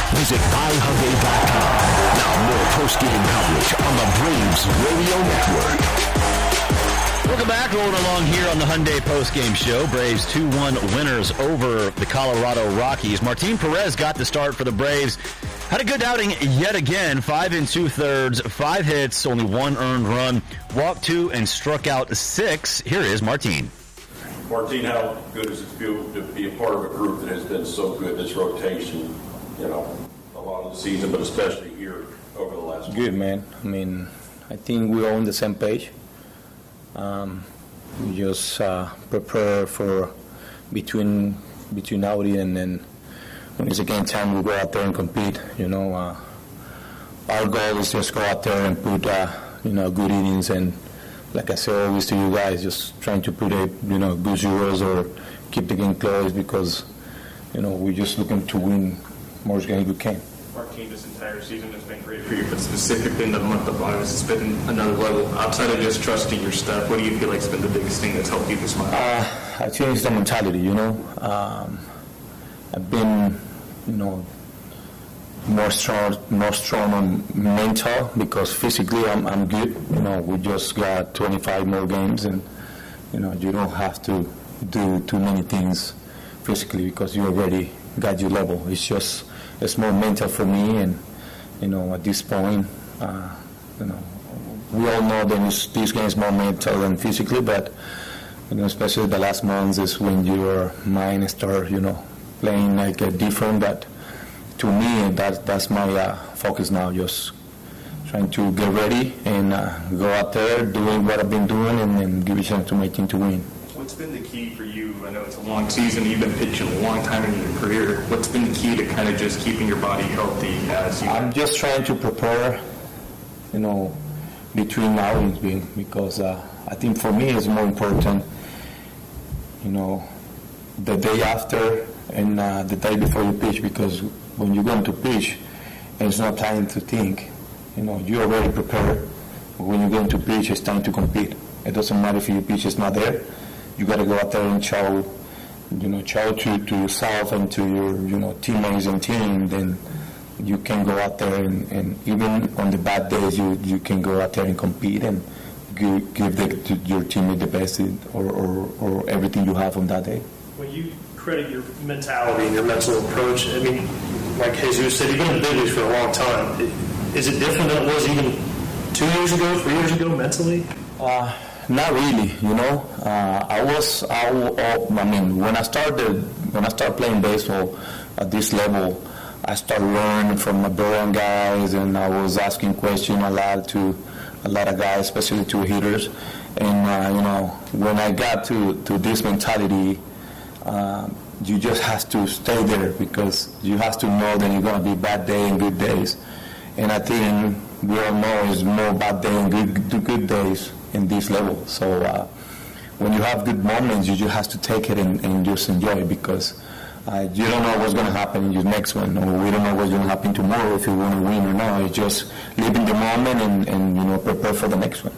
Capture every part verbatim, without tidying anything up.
Visit buy hyundai dot com. Now more post-game coverage on the Braves Radio Network. Welcome back. Rolling along here on the Hyundai postgame show. Braves two one winners over the Colorado Rockies. Martin Perez got the start for the Braves. Had a good outing yet again. Five and two-thirds, five hits, only one earned run. Walked two and struck out six. Here is Martin. Martin, how good does it feel to be a part of a group that has been so good, this rotation, you know, a lot of the season, but especially here over the last Good, week. Man. I mean, I think we're on the same page. Um, we just uh, prepare for between between outing and then when it's a game time, we go out there and compete. You know, uh, our goal is just go out there and put uh, you know good innings, and like I say always to you guys, just trying to put a you know good zeros or keep the game close because you know we're just looking to win more games we can. Martin, this entire season has been great for you, but specifically in the month of August, it's been another level. Outside of just trusting your stuff, what do you feel like has been the biggest thing that's helped you this month? Uh, I think it's the mentality, you know. Um, I've been, you know, more strong, more strong on mental because physically I'm, I'm good. You know, we just got twenty-five more games, and you know, you don't have to do too many things physically because you already got your level. It's just it's more mental for me, and you know, at this point, uh, you know, we all know that this, this game is more mental than physically, but you know, especially the last months is when your mind starts, you know, playing like a different. But to me, that that's my uh, focus now, just trying to get ready and uh, go out there, doing what I've been doing, and, and give a chance to my team to win. What's been the key for you? I know it's a long season. You've been pitching a long time in your career. What's been the key to kind of just keeping your body healthy as you? I'm just trying to prepare, you know, between outings, because uh, I think for me it's more important, you know, the day after and uh, the day before you pitch, because when you're going to pitch, it's not time to think. You know, you already prepared. When you're going to pitch, it's time to compete. It doesn't matter if your pitch is not there. You got to go out there and show, you know, show to, to yourself and to your, you know, teammates and team. Then you can go out there and, and even on the bad days, you, you can go out there and compete and give, give the, to your teammate the best or, or, or everything you have on that day. When you credit your mentality and your mental approach, I mean, like Jesus said, you've been in the big leagues for a long time. Is it different than it was even two years ago, three years ago, mentally? Uh, Not really, you know. Uh, I was, I, I mean, when I started, when I started playing baseball at this level, I started learning from my veteran guys, and I was asking questions a lot to a lot of guys, especially to hitters. And uh, you know, when I got to, to this mentality, uh, you just have to stay there because you have to know that you're gonna be bad days and good days. And I think we all know it's more bad days and good good days in this level. So uh, when you have good moments, you just have to take it and, and just enjoy it because uh, you don't know what's going to happen in your next one, or we don't know what's going to happen tomorrow if you want to win or not. It's just live in the moment and, and you know prepare for the next one.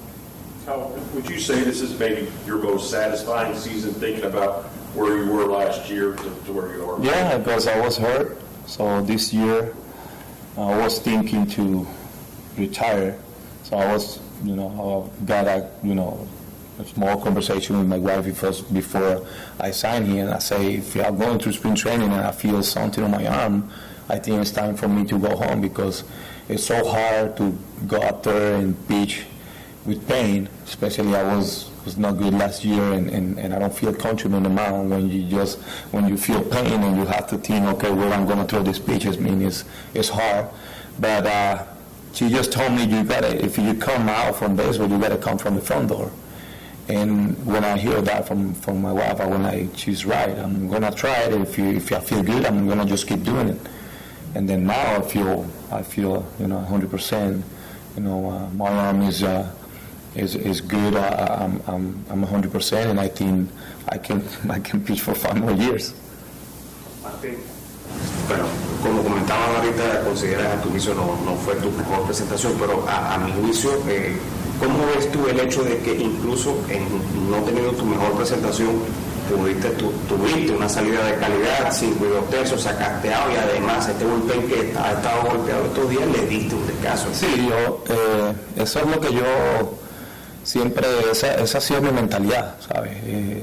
How would you say this is maybe your most satisfying season, thinking about where you were last year to, to where you are? Yeah, because I was hurt. So this year I was thinking to retire. So I was, you know, I got a, you know, a small conversation with my wife before, before I signed here, and I say, if I'm going through spring training and I feel something on my arm, I think it's time for me to go home because it's so hard to go out there and pitch with pain. Especially I was was not good last year, and, and, and I don't feel comfortable on the mound when you just when you feel pain and you have to think, okay, where I'm going to throw these pitches. I mean, it's it's hard, but. Uh, She just told me you gotta, if you come out from baseball, you gotta come from the front door. And when I hear that from, from my wife, I when I she's right, I'm gonna try it. If you if I feel good, I'm gonna just keep doing it. And then now I feel I feel you know one hundred percent. You know uh, my arm is uh, is is good. I, I'm I'm I'm one hundred percent, and I think I can I can pitch for five more years. Martín, bueno, como comentaban ahorita, consideras a tu juicio no, no fue tu mejor presentación, pero a, a mi juicio, eh, ¿cómo ves tú el hecho de que incluso en no teniendo tu mejor presentación pudiste, tu, tuviste una salida de calidad, cinco y dos tercios, sacaste out y además este bullpen que ha estado golpeado estos días le diste un descanso. Sí, yo, eh, eso es lo que yo siempre, esa, esa ha sido mi mentalidad, ¿sabes? Eh,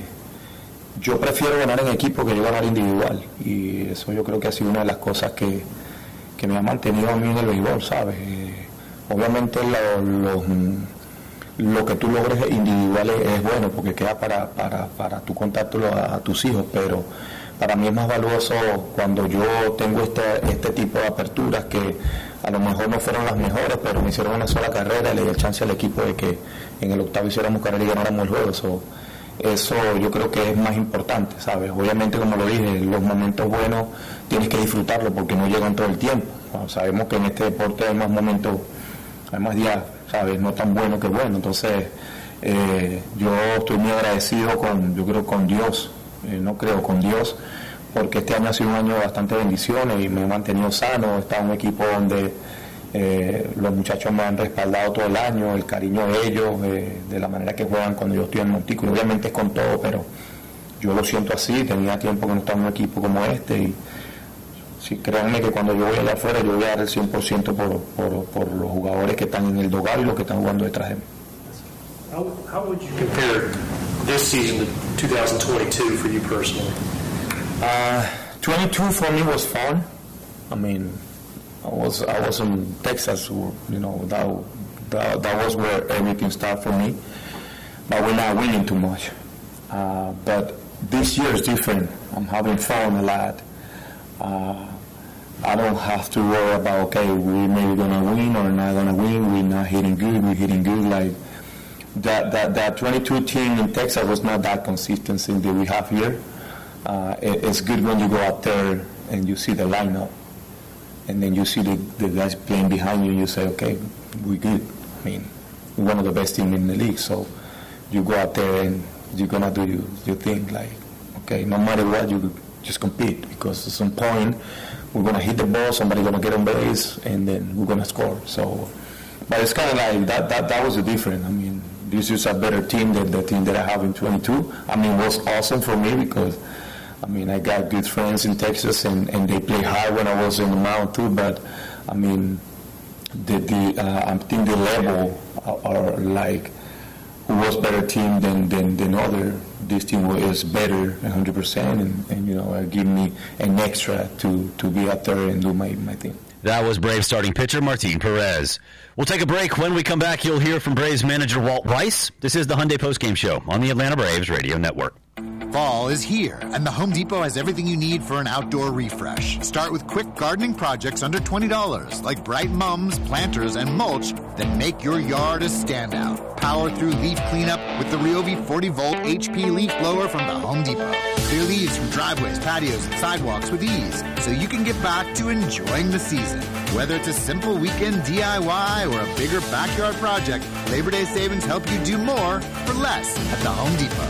yo prefiero ganar en equipo que yo ganar individual, y eso yo creo que ha sido una de las cosas que, que me ha mantenido a mí en el béisbol, ¿sabes? Eh, obviamente lo, lo, lo que tú logres individual es, es bueno porque queda para, para, para tu contártelo a, a tus hijos, pero para mí es más valioso cuando yo tengo este, este tipo de aperturas que a lo mejor no fueron las mejores, pero me hicieron una sola carrera y le di el chance al equipo de que en el octavo hiciéramos carrera y ganáramos el juego. So, eso yo creo que es más importante, ¿sabes? Obviamente, como lo dije, los momentos buenos tienes que disfrutarlos porque no llegan todo el tiempo. Bueno, sabemos que en este deporte hay más momentos, hay más días, ¿sabes? No tan buenos que buenos. Entonces, eh, yo estoy muy agradecido con, yo creo, con Dios, eh, no creo, con Dios, porque este año ha sido un año de bastante bendiciones y me he mantenido sano. Está un equipo donde eh, los muchachos me han respaldado todo el año, el cariño de ellos, eh, de la manera que juegan cuando yo estoy en Montículo. Obviamente es con todo, pero yo lo siento así. Tenía tiempo que no estaba en un equipo como este y sí, créanme que cuando yo voy allá afuera yo voy a dar el cien por ciento por, por, por los jugadores que están en el dogal y los que están jugando detrás de mí. How, how would you compare this season to twenty twenty-two for you personally? Uh, twenty-two for me was fun. I mean, I was I was in Texas, you know, that that, that was where everything started for me. But we're not winning too much. Uh, but this year is different. I'm having fun a lot. Uh, I don't have to worry about, okay, we maybe gonna win or not gonna win. We're not hitting good. We're hitting good. Like that that that twenty-two team in Texas was not that consistency that we have here. Uh, it, it's good when you go out there and you see the lineup, and then you see the, the guys playing behind you, and you say, okay, we're good. I mean, we're one of the best teams in the league, so you go out there and you're going to do your, your thing. Like, okay, no matter what, you just compete, because at some point, we're going to hit the ball, somebody's going to get on base, and then we're going to score. So, but it's kind of like, that, that, that was the difference. I mean, this is a better team than the team that I have in twenty-two. I mean, it was awesome for me because I mean, I got good friends in Texas, and, and they play hard when I was in the mound too. But I mean, the the uh, I think the level are, are like who was better team than than, than other. This team is better one hundred percent, and, and you know, uh, give me an extra to to be out there and do my my thing. That was Braves starting pitcher Martin Perez. We'll take a break. When we come back, you'll hear from Braves manager Walt Weiss. This is the Hyundai Postgame Show on the Atlanta Braves Radio Network. Fall is here, and the Home Depot has everything you need for an outdoor refresh. Start with quick gardening projects under twenty dollars, like bright mums, planters, and mulch that make your yard a standout. Power through leaf cleanup with the Ryobi forty volt H P leaf blower from the Home Depot. Clear leaves from driveways, patios, and sidewalks with ease, so you can get back to enjoying the season. Whether it's a simple weekend D I Y or a bigger backyard project, Labor Day savings help you do more for less at the Home Depot.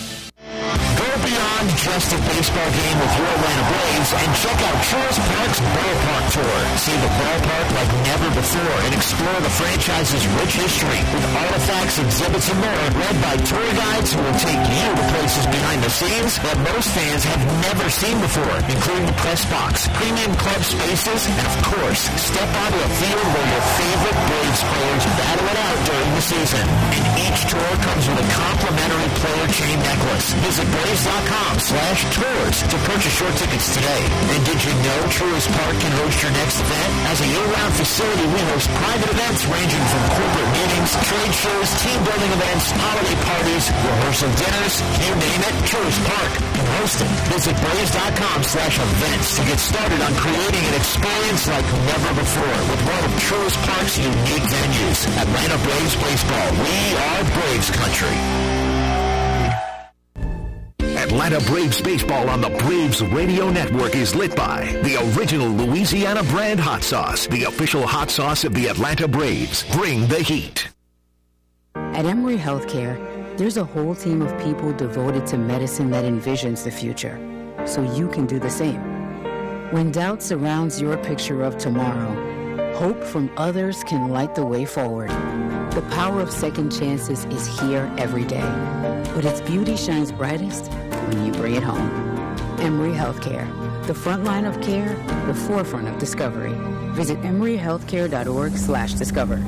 Go beyond just a baseball game with your Atlanta Braves and check out Truist Park's Ballpark Tour. See the ballpark like never before and explore the franchise's rich history with artifacts, exhibits, and more, led by tour guides who will take you to places behind the scenes that most fans have never seen before, including the press box, premium club spaces, and of course, step onto a field where your favorite Braves players battle it out during the season. And each tour comes with a complimentary player chain necklace. Visit Braves.com slash tours to purchase your tickets today. And did you know Truist Park can host your next event? As a year-round facility, we host private events ranging from corporate meetings, trade shows, team building events, holiday parties, rehearsal dinners, you name it, Truist Park can host them. Visit Braves.com slash events to get started on creating an experience like never before with one of Truist Park's unique venues. Atlanta Braves Baseball. We are Braves Country. Atlanta Braves baseball on the Braves Radio Network is lit by the original Louisiana brand hot sauce, the official hot sauce of the Atlanta Braves. Bring the heat. At Emory Healthcare, there's a whole team of people devoted to medicine that envisions the future, so you can do the same. When doubt surrounds your picture of tomorrow, hope from others can light the way forward. The power of second chances is here every day, but its beauty shines brightest when you bring it home. Emory Healthcare, the front line of care, the forefront of discovery. Visit emory healthcare dot org slash discover.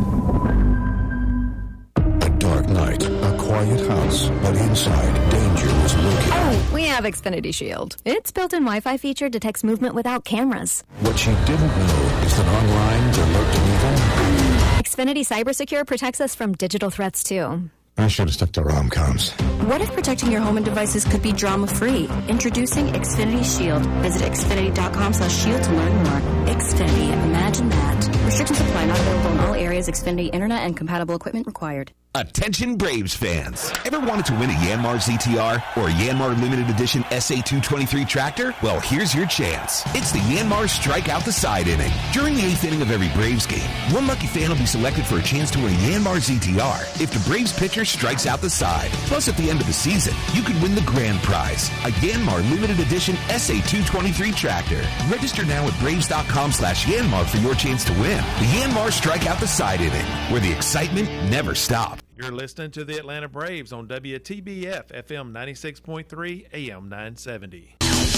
Dark night, a quiet house, but inside, danger was lurking. Oh, we have Xfinity Shield. Its built-in Wi-Fi feature detects movement without cameras. What she didn't know is that online there lurked an evil. Xfinity CyberSecure protects us from digital threats, too. I should have stuck to rom-coms. What if protecting your home and devices could be drama-free? Introducing Xfinity Shield. Visit xfinity dot com slash shield to learn more. Xfinity, imagine that. Restrictions apply, not available in all areas. Xfinity Internet and compatible equipment required. Attention Braves fans. Ever wanted to win a Yanmar Z T R or a Yanmar Limited Edition S A two twenty-three tractor? Well, here's your chance. It's the Yanmar Strike Out the Side inning. During the eighth inning of every Braves game, one lucky fan will be selected for a chance to win a Yanmar Z T R if the Braves pitcher strikes out the side. Plus, at the end of the season, you could win the grand prize, a Yanmar Limited Edition S A two twenty-three tractor. Register now at braves dot com slash Yanmar for your chance to win. The Yanmar Strike Out the Side inning, where the excitement never stops. You're listening to the Atlanta Braves on W T B F F M ninety-six point three, A M nine seventy.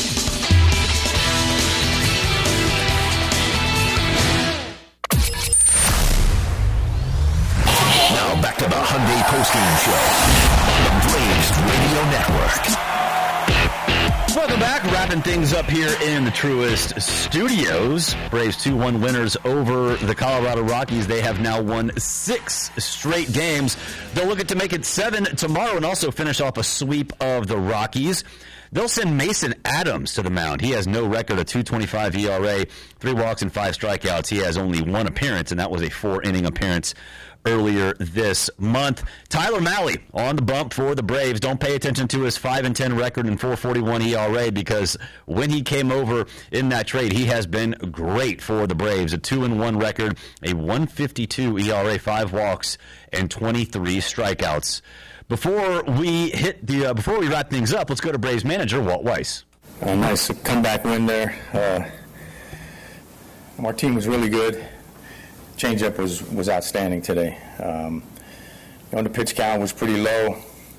Now back to the Hyundai postgame show on the Braves Radio Network. Welcome back. Wrapping things up here in the Truist Studios. Braves two one winners over the Colorado Rockies. They have now won six straight games. They'll look at to make it seven tomorrow and also finish off a sweep of the Rockies. They'll send Mason Adams to the mound. He has no record, a two twenty-five E R A, three walks and five strikeouts. He has only one appearance, and that was a four-inning appearance earlier this month. Tyler Mahle on the bump for the Braves. Don't pay attention to his five and ten record and four forty-one E R A because when he came over in that trade, he has been great for the Braves. A two and one record, a one fifty-two E R A, five walks, and twenty-three strikeouts. Before we hit the, uh, before we wrap things up, let's go to Braves manager Walt Weiss. A nice comeback win there. Uh, our team was really good. Changeup was, was outstanding today. Um, you know, the pitch count was pretty low.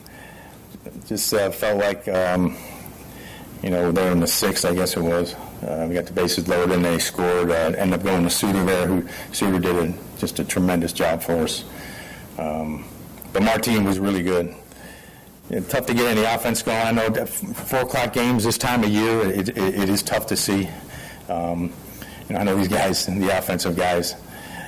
Just uh, felt like, um, you know, they were in the sixth, I guess it was. Uh, we got the bases loaded and they scored. Uh, ended up going to Suter there, who Suter did a, just a tremendous job for us. Um, but Martin was really good. It's tough to get any offense going. I know that four o'clock games this time of year, it, it, it is tough to see. Um, you know, I know these guys, the offensive guys,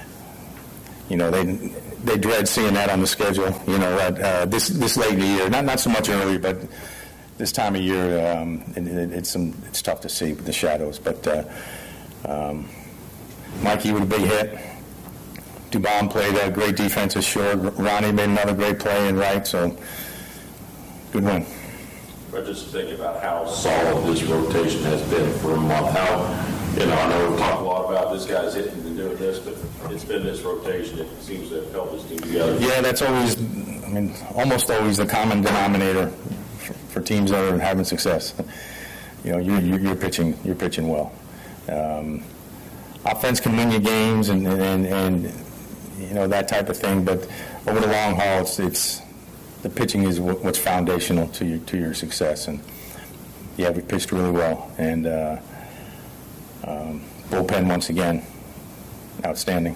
you know, they they dread seeing that on the schedule. You know, uh, this this late in the year, not not so much early, but this time of year, um, it, it, it's some it's tough to see with the shadows. But uh, um, Mikey with a big hit. Dubon played a great defense as short. Ronnie made another great play in right. So good win. But just think about how solid this rotation has been for a month. How, you know, I know we've talked a lot about this guy's hitting and doing this, but it's been this rotation. It seems to have held this team together. Yeah, that's always, I mean, almost always the common denominator for, for teams that are having success. You know, you're, you're, you're pitching, you're pitching well. Um, offense can win you games and, and, and, you know, that type of thing, but over the long haul, it's, it's the pitching is what's foundational to your to your success. And yeah, we pitched really well, and uh, um, bullpen once again, outstanding.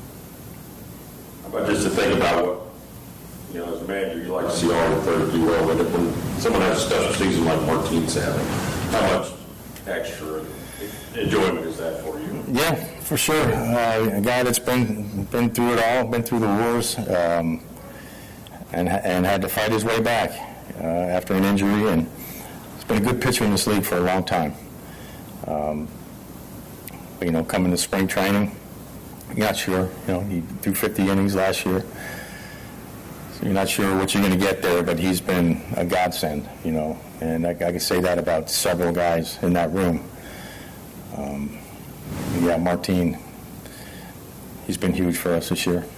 How about just to think about what, you know, as a manager, you like to see all the third do well, but when someone has a special season like Martin's having, how much extra enjoyment is that for you? Yeah, for sure. Uh, a guy that's been been through it all, been through the wars. Um, And, and had to fight his way back uh, after an injury, and he's been a good pitcher in this league for a long time. Um, but, you know, coming to spring training, you're not sure. You know, he threw fifty innings last year, so you're not sure what you're going to get there. But he's been a godsend, you know, and I, I can say that about several guys in that room. Um, yeah, Martin, he's been huge for us this year.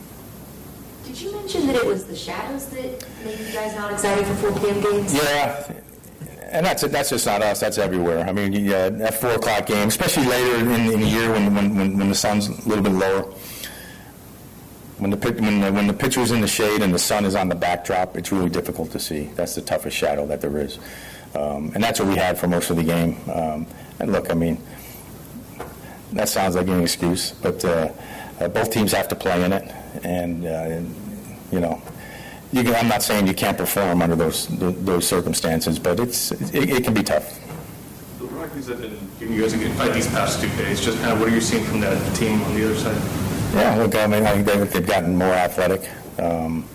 Did you mention that it was the shadows that made you guys not excited for four p.m. games? Yeah, and that's that's just not us. That's everywhere. I mean, yeah, that four o'clock game, especially later in, in the year when, when when when the sun's a little bit lower, when the pit- when the, when the pitcher's in the shade and the sun is on the backdrop, it's really difficult to see. That's the toughest shadow that there is, um, and that's what we had for most of the game. Um, and look, I mean, that sounds like an excuse, but uh, uh, both teams have to play in it, and uh, you know, you can, I'm not saying you can't perform under those those circumstances, but it's it, it can be tough. The Rockies have been giving you guys a good fight these past two days. Just kind of what are you seeing from that team on the other side? Yeah, look, I mean, I think they've, they've gotten more athletic, um,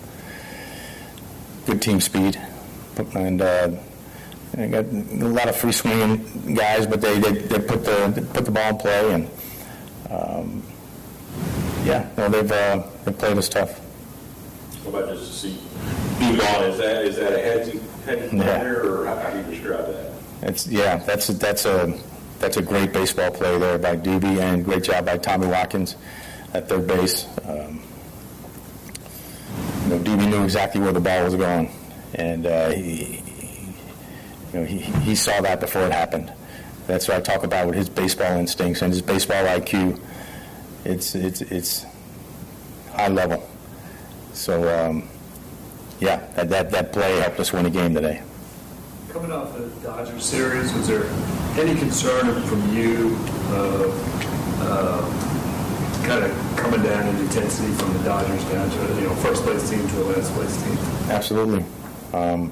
good team speed, and uh, they got a lot of free swinging guys, but they they, they put the they put the ball in play, and um, yeah, no, they've uh, they've played us tough. What about just to see Dubon? Is that is that a heady heady player, yeah. or how, how do you describe that? It's yeah, that's a, that's a that's a great baseball play there by Doobie, and great job by Tommy Watkins at third base. Um, you know, Doobie knew exactly where the ball was going, and uh, he, you know, he he saw that before it happened. That's what I talk about with his baseball instincts and his baseball I Q. It's it's it's high level. So um, yeah, that, that that play helped us win a game today. Coming off the Dodgers series, was there any concern from you uh, uh, kind of coming down in intensity from the Dodgers down to, you know, first place team to a last place team? Absolutely. Um,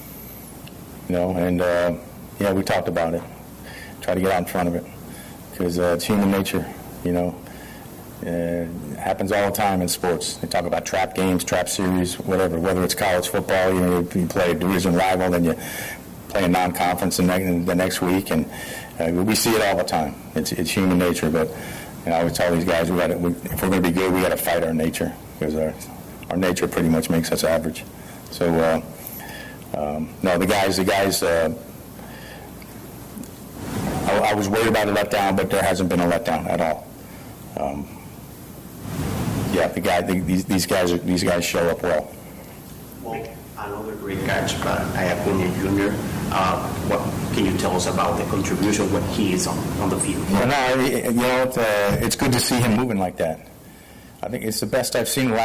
you know, and uh, yeah, we talked about it. Try to get out in front of it because uh, it's human nature, you know. Uh, it happens all the time in sports. They talk about trap games, trap series, whatever, whether it's college football, you know, you play a division rival, then you play a non-conference the next, the next week, and uh, we see it all the time. It's, it's human nature, but you know, I always tell these guys, we gotta, we, if we're going to be good, we got to fight our nature, because our, our nature pretty much makes us average. So, uh, um, no, the guys, the guys, uh, I, I was worried about a letdown, but there hasn't been a letdown at all. Um, yeah, the guy, the, these, these guys, are, these guys show up well. Well, another great catch by Acuna Junior Uh, what can you tell us about the contribution when he is on, on the field? Well, no, you know, it's, uh, it's good to see him moving like that. I think it's the best I've seen.